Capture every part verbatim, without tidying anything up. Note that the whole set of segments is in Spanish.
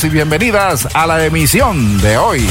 bienvenidos y bienvenidas a la emisión de hoy.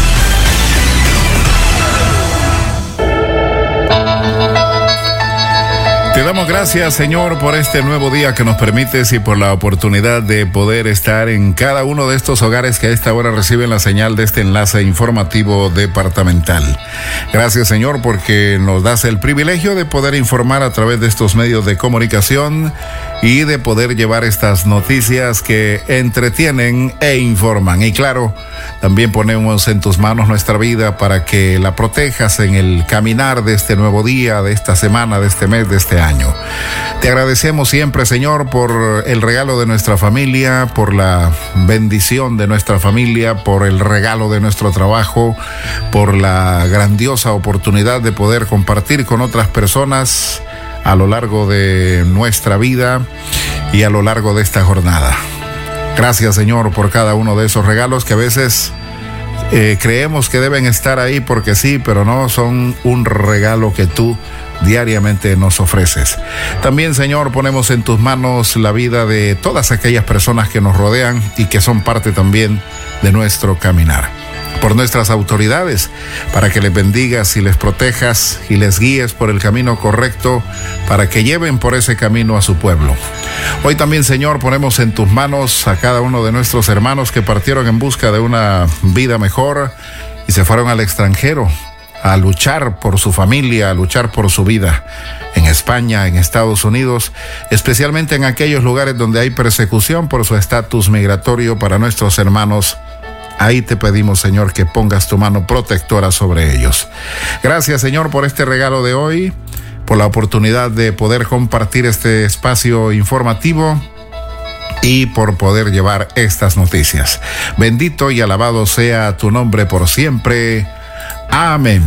Te damos gracias, Señor, por este nuevo día que nos permites y por la oportunidad de poder estar en cada uno de estos hogares que a esta hora reciben la señal de este enlace informativo departamental. Gracias, Señor, porque nos das el privilegio de poder informar a través de estos medios de comunicación y de poder llevar estas noticias que entretienen e informan. Y claro, también ponemos en tus manos nuestra vida para que la protejas en el caminar de este nuevo día, de esta semana, de este mes, de este año. Te agradecemos siempre, Señor, por el regalo de nuestra familia, por la bendición de nuestra familia, por el regalo de nuestro trabajo, por la grandiosa oportunidad de poder compartir con otras personas a lo largo de nuestra vida y a lo largo de esta jornada. Gracias, Señor, por cada uno de esos regalos que a veces eh, creemos que deben estar ahí porque sí, pero no, son un regalo que tú diariamente nos ofreces. También, Señor, ponemos en tus manos la vida de todas aquellas personas que nos rodean y que son parte también de nuestro caminar. Por nuestras autoridades, para que les bendigas y les protejas y les guíes por el camino correcto, para que lleven por ese camino a su pueblo. Hoy también, Señor, ponemos en tus manos a cada uno de nuestros hermanos que partieron en busca de una vida mejor y se fueron al extranjero a luchar por su familia, a luchar por su vida, en España, en Estados Unidos, especialmente en aquellos lugares donde hay persecución por su estatus migratorio para nuestros hermanos. Ahí te pedimos, Señor, que pongas tu mano protectora sobre ellos. Gracias, Señor, por este regalo de hoy, por la oportunidad de poder compartir este espacio informativo y por poder llevar estas noticias. Bendito y alabado sea tu nombre por siempre. Amén.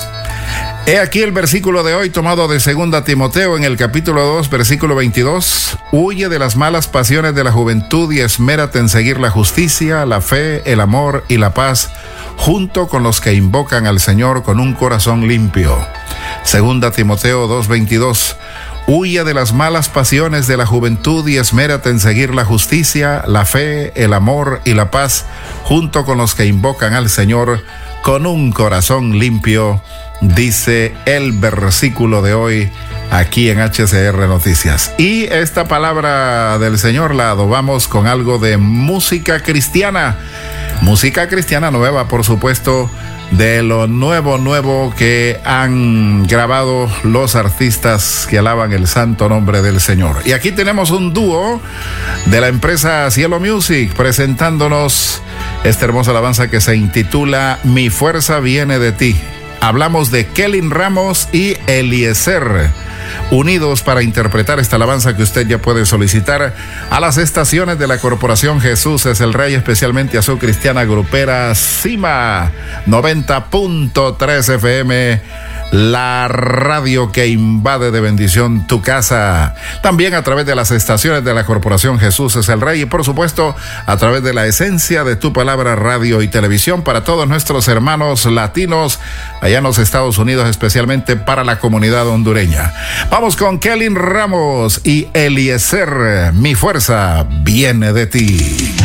He aquí el versículo de hoy tomado de segunda Timoteo en el capítulo dos, versículo veintidós. Huye de las malas pasiones de la juventud y esmérate en seguir la justicia, la fe, el amor y la paz, junto con los que invocan al Señor con un corazón limpio. Segunda Timoteo dos, veintidós. Huye de las malas pasiones de la juventud y esmérate en seguir la justicia, la fe, el amor y la paz, junto con los que invocan al Señor con un corazón limpio, dice el versículo de hoy aquí en H C R Noticias. Y esta palabra del Señor la adobamos con algo de música cristiana. Música cristiana nueva, por supuesto, de lo nuevo, nuevo que han grabado los artistas que alaban el santo nombre del Señor. Y aquí tenemos un dúo de la empresa Cielo Music presentándonos esta hermosa alabanza que se intitula Mi fuerza viene de ti. Hablamos de Kelin Ramos y Eliezer, unidos para interpretar esta alabanza que usted ya puede solicitar a las estaciones de la Corporación Jesús es el Rey, especialmente a su cristiana grupera Cima noventa punto tres F M, la radio que invade de bendición tu casa. También a través de las estaciones de la Corporación Jesús es el Rey y por supuesto a través de la esencia de tu palabra, radio y televisión para todos nuestros hermanos latinos allá en los Estados Unidos, especialmente para la comunidad hondureña. Vamos con Kelin Ramos y Eliezer, Mi fuerza viene de ti.